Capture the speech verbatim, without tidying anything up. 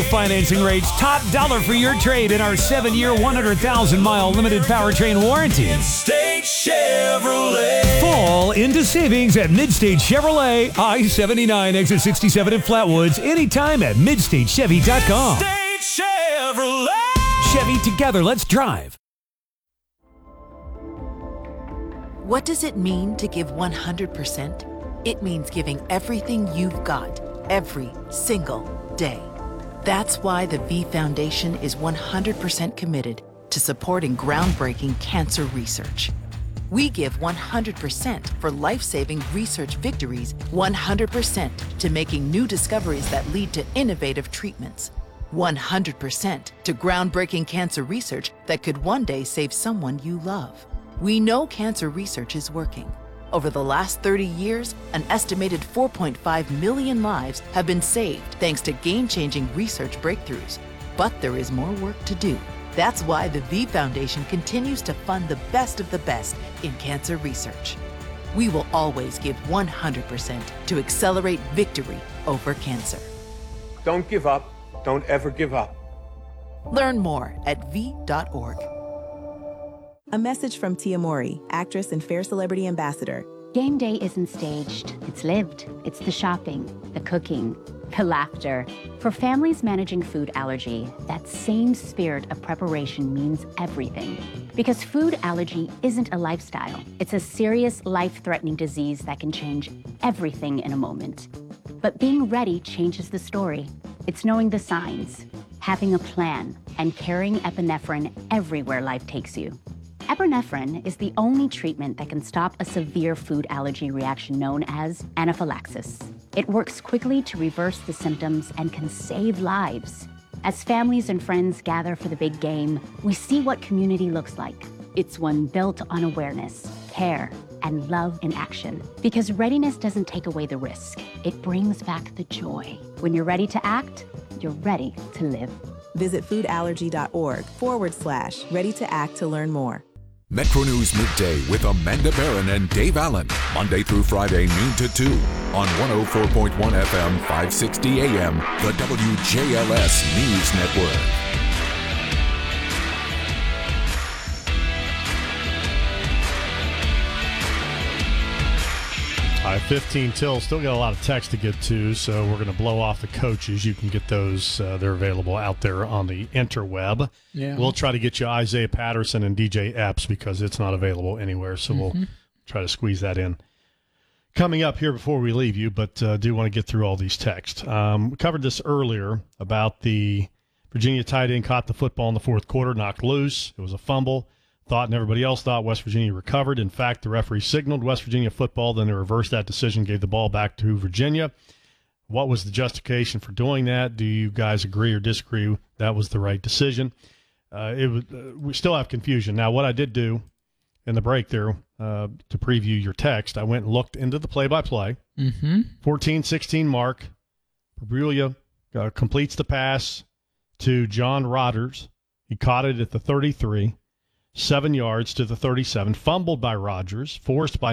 financing rates, top dollar for your trade in our seven-year, one hundred thousand mile limited powertrain warranty. Midstate Chevrolet. Fall into savings at Midstate Chevrolet, I seventy-nine, exit sixty-seven in Flatwoods. Anytime at midstate chevy dot com. Midstate Chevrolet. Chevy, together, let's drive. What does it mean to give one hundred percent? It means giving everything you've got, every single day. That's why the V Foundation is one hundred percent committed to supporting groundbreaking cancer research. We give one hundred percent for life-saving research victories, one hundred percent to making new discoveries that lead to innovative treatments, one hundred percent to groundbreaking cancer research that could one day save someone you love. We know cancer research is working. Over the last thirty years, an estimated four point five million lives have been saved thanks to game-changing research breakthroughs. But there is more work to do. That's why the V Foundation continues to fund the best of the best in cancer research. We will always give one hundred percent to accelerate victory over cancer. Don't give up. Don't ever give up. Learn more at v dot org. A message from Tia Mori, actress and Fair Celebrity Ambassador. Game day isn't staged. It's lived. It's the shopping, the cooking, the laughter. For families managing food allergy, that same spirit of preparation means everything. Because food allergy isn't a lifestyle. It's a serious, life-threatening disease that can change everything in a moment. But being ready changes the story. It's knowing the signs, having a plan, and carrying epinephrine everywhere life takes you. Epinephrine is the only treatment that can stop a severe food allergy reaction known as anaphylaxis. It works quickly to reverse the symptoms and can save lives. As families and friends gather for the big game, we see what community looks like. It's one built on awareness, care, and love in action. Because readiness doesn't take away the risk. It brings back the joy. When you're ready to act, you're ready to live. Visit foodallergy.org forward slash ready to act to learn more. Metro News Midday with Amanda Barron and Dave Allen. Monday through Friday, noon to two on one oh four point one F M, five sixty A M, the W J L S News Network. All right, fifteen till. Still got a lot of text to get to, so we're going to blow off the coaches. You can get those. Uh, they're available out there on the interweb. Yeah. We'll try to get you Isaiah Patterson and D J Epps because it's not available anywhere, so Mm-hmm. we'll try to squeeze that in. Coming up here before we leave you, but uh, do want to get through all these texts. Um, we covered this earlier about the Virginia tight end caught the football in the fourth quarter, knocked loose. It was a fumble. Thought and everybody else thought West Virginia recovered. In fact, the referee signaled West Virginia football, then they reversed that decision, gave the ball back to Virginia. What was the justification for doing that? Do you guys agree or disagree that was the right decision? Uh, it was, uh, we still have confusion. Now, what I did do in the break there uh, to preview your text, I went and looked into the play-by-play. Mm-hmm. fourteen sixteen mark. Pabrilla uh, completes the pass to John Rodgers. He caught it at the thirty-three. Seven yards to the thirty-seven, fumbled by Rodgers, forced by